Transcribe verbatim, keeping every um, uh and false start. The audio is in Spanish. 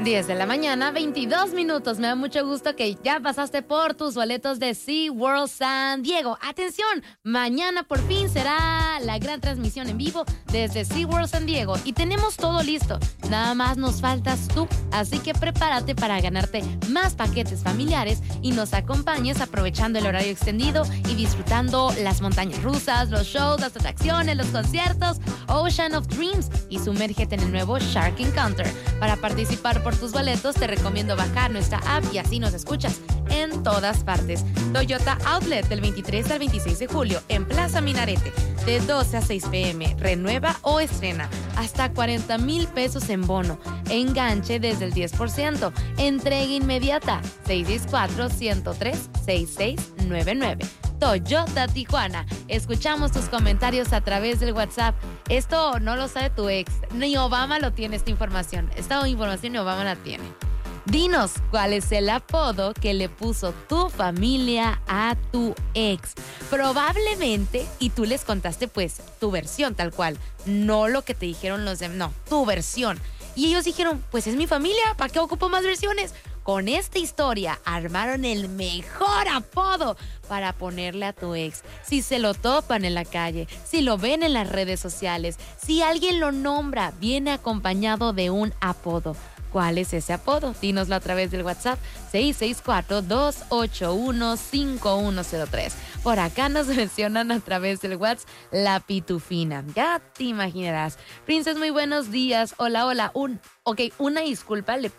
diez de la mañana, veintidós minutos. Me da mucho gusto que ya pasaste por tus boletos de SeaWorld San Diego. Atención, mañana por fin será la gran transmisión en vivo desde SeaWorld San Diego y tenemos todo listo. Nada más nos faltas tú, así que prepárate para ganarte más paquetes familiares y nos acompañes aprovechando el horario extendido y disfrutando las montañas rusas, los shows, las atracciones, los conciertos, Ocean of Dreams y sumérgete en el nuevo Shark Encounter. Para participar por tus boletos te recomiendo bajar nuestra app y así nos escuchas en todas partes. Toyota Outlet del veintitrés al veintiséis de julio en Plaza Minarete de doce a seis pm. Renueva o estrena hasta cuarenta mil pesos en bono. Enganche desde el diez por ciento. Entrega inmediata seis seis cuatro, uno cero tres, seis seis nueve nueve. Toyota Tijuana. Escuchamos tus comentarios a través del WhatsApp. Esto no lo sabe tu ex. Ni Obama lo tiene esta información. Esta información ni Obama la tiene. Dinos cuál es el apodo que le puso tu familia a tu ex. Probablemente, y tú les contaste pues tu versión tal cual. No lo que te dijeron los demás. No, tu versión. Y ellos dijeron, pues es mi familia, ¿para qué ocupo más versiones? Con esta historia armaron el mejor apodo para ponerle a tu ex. Si se lo topan en la calle, si lo ven en las redes sociales, si alguien lo nombra, viene acompañado de un apodo. ¿Cuál es ese apodo? Dínoslo a través del WhatsApp seis seis cuatro, dos ocho uno, cinco uno cero tres. Por acá nos mencionan a través del WhatsApp La Pitufina. Ya te imaginarás. Princess, muy buenos días. Hola, hola. Un, ok, una disculpa, le